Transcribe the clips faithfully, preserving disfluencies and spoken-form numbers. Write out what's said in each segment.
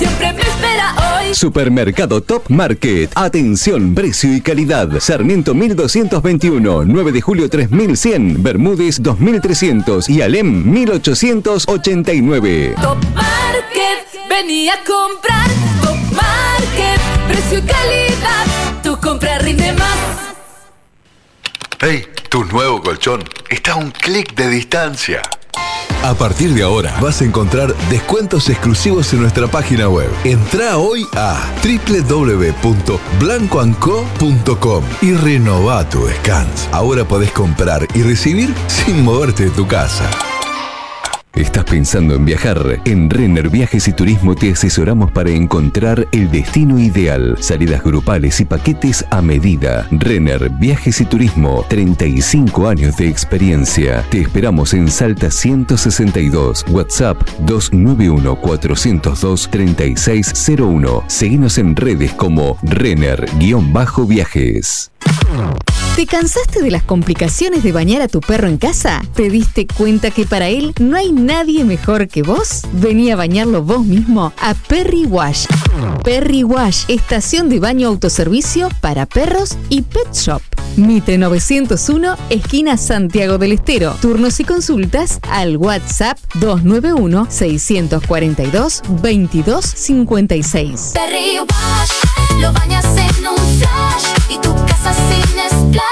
siempre me espera hoy. Supermercado Top Market. Atención, precio y calidad. Sarmiento mil doscientos veintiuno, nueve de julio tres mil cien, Bermúdez dos mil trescientos y Alem mil ochocientos ochenta y nueve. Top Market, vení a comprar. Top Market, precio y calidad. Tu compra rinde más. Hey, tu nuevo colchón está a un clic de distancia. A partir de ahora vas a encontrar descuentos exclusivos en nuestra página web. Entrá hoy a doble u doble u doble u punto blanco and co punto com y renová tu descanso. Ahora podés comprar y recibir sin moverte de tu casa. ¿Estás pensando en viajar? En Renner Viajes y Turismo te asesoramos para encontrar el destino ideal. Salidas grupales y paquetes a medida. Renner Viajes y Turismo, treinta y cinco años de experiencia. Te esperamos en Salta ciento sesenta y dos, WhatsApp dos nueve uno, cuatro cero dos, tres seis cero uno. Seguinos en redes como Renner-Viajes. ¿Te cansaste de las complicaciones de bañar a tu perro en casa? ¿Te diste cuenta que para él no hay nadie mejor que vos? Vení a bañarlo vos mismo a Perry Wash. Perry Wash, estación de baño autoservicio para perros y pet shop. Mitre novecientos uno, esquina Santiago del Estero. Turnos y consultas al WhatsApp dos nueve uno, seis cuatro dos, veintidós cincuenta y seis. Perry Wash, lo bañas en un flash y tu casa sin splash.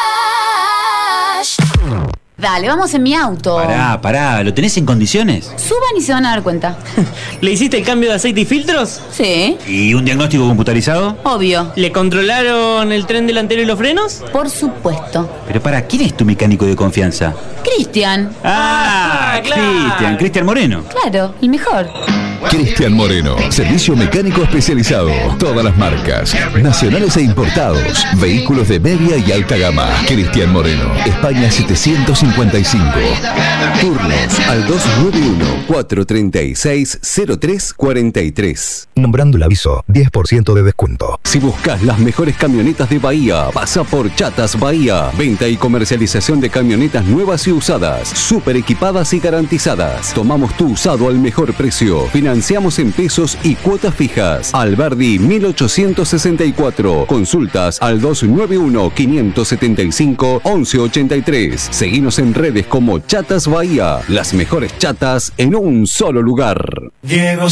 Dale, vamos en mi auto. Pará, pará, ¿lo tenés en condiciones? Suban y se van a dar cuenta. ¿Le hiciste el cambio de aceite y filtros? Sí. ¿Y un diagnóstico computarizado? Obvio. ¿Le controlaron el tren delantero y los frenos? Por supuesto. Pero pará, ¿quién es tu mecánico de confianza? Cristian. Ah, Ah, claro. Cristian, Cristian Moreno. Claro, el mejor. Cristian Moreno, servicio mecánico especializado. Todas las marcas, nacionales e importados. Vehículos de media y alta gama. Cristian Moreno, España setecientos cincuenta y cinco. Turnos al dos nueve uno, cuatro tres seis, cero tres cuatro tres. Nombrando el aviso, diez por ciento de descuento. Si buscas las mejores camionetas de Bahía, pasa por Chatas Bahía. Venta y comercialización de camionetas nuevas y usadas, super equipadas y garantizadas. Tomamos tu usado al mejor precio. Financiamos en pesos y cuotas fijas. Alberdi mil ochocientos sesenta y cuatro. Consultas al dos nueve uno, cinco siete cinco, once ochenta y tres. Seguinos en redes como Chatas Bahía. Las mejores chatas en un solo lugar. Diego